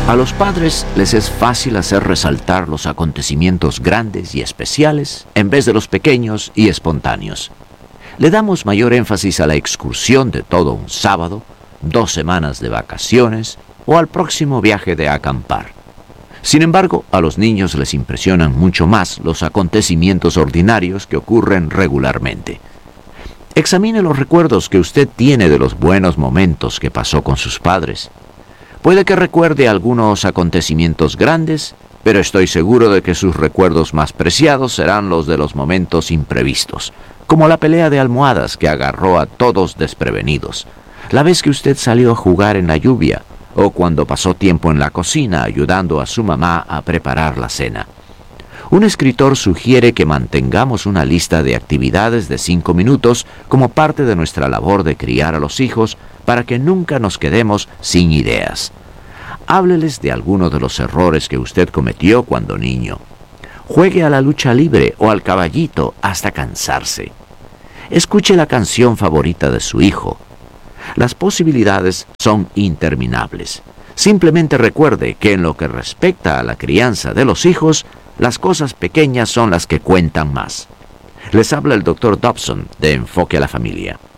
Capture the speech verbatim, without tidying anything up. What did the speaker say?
A los padres les es fácil hacer resaltar los acontecimientos grandes y especiales en vez de los pequeños y espontáneos. Le damos mayor énfasis a la excursión de todo un sábado, dos semanas de vacaciones o al próximo viaje de acampar. Sin embargo, a los niños les impresionan mucho más los acontecimientos ordinarios que ocurren regularmente. Examine los recuerdos que usted tiene de los buenos momentos que pasó con sus padres. Puede que recuerde algunos acontecimientos grandes, pero estoy seguro de que sus recuerdos más preciados serán los de los momentos imprevistos, como la pelea de almohadas que agarró a todos desprevenidos, la vez que usted salió a jugar en la lluvia, o cuando pasó tiempo en la cocina ayudando a su mamá a preparar la cena. Un escritor sugiere que mantengamos una lista de actividades de cinco minutos como parte de nuestra labor de criar a los hijos para que nunca nos quedemos sin ideas. Hábleles de algunos de los errores que usted cometió cuando niño. Juegue a la lucha libre o al caballito hasta cansarse. Escuche la canción favorita de su hijo. Las posibilidades son interminables. Simplemente recuerde que en lo que respecta a la crianza de los hijos, las cosas pequeñas son las que cuentan más. Les habla el doctor Dobson de Enfoque a la Familia.